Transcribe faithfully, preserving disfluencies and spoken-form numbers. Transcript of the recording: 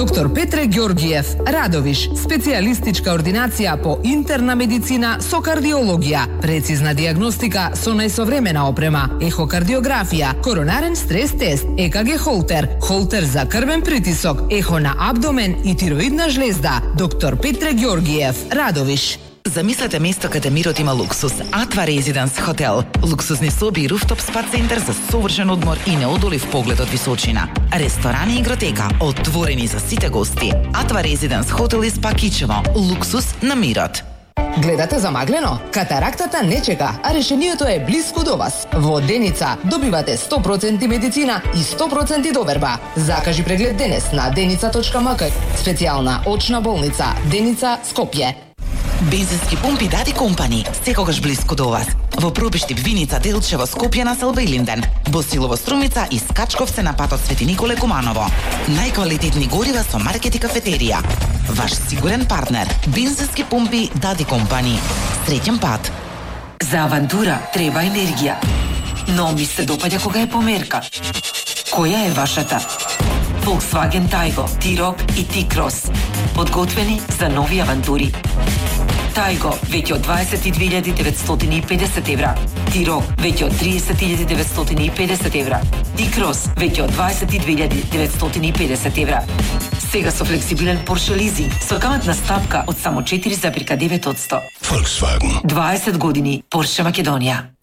Доктор Петре Ѓоргиев, Радовиш, специјалистичка ординација по интерна медицина со кардиологија, прецизна дијагностика со најсовремена опрема, ехокардиографија, коронарен стрес тест, Е К Г холтер, холтер за крвен притисок, ехо на абдомен и тироидна жлезда. Доктор Петре Ѓоргиев, Радовиш. Замислете место каде мирот има луксус. Атва Резиденс хотел. Луксузни соби и руфтоп спа центар за совршен одмор и неодолив поглед од височина. Ресторани и игротека, отворени за сите гости. Атва Резиденс хотел и спа Кичево. Луксус на мирот. Гледате замаглено? Катарактата не чека, а решението е близко до вас. Во Деница добивате сто проценти медицина и сто проценти доверба. Закажи преглед денес на деница точка ем ка. Специјална очна болница Деница, Скопје. Бензински пумпи Дади Компани, секогаш близко до вас. Во Пробиштип, Виница, Делчево, Скопје, Населба и Линден. Босилово, Струмица и Скачковце на патот Свети Николе Куманово. Најквалитетни горива со маркет и кафетерија. Ваш сигурен партнер. Бензински пумпи Дади Компани. Среќен пат. За авантура треба енергија. Но ми се допаѓа кога е померка. Која е вашата? Volkswagen Taigo, T-Roc и T-Cross. Подготвени за нови авантури. Taigo веќе од дваесет и две илјади деветстотини и педесет евра. T-Roc веќе од тридесет илјади деветстотини и педесет евра. T-Cross веќе од дваесет и две илјади деветстотини и педесет евра. Сега со флексибилен Porsche лизинг со каматна стапка од само четири зарез девет одсто. Volkswagen. дваесет години Porsche Македонија.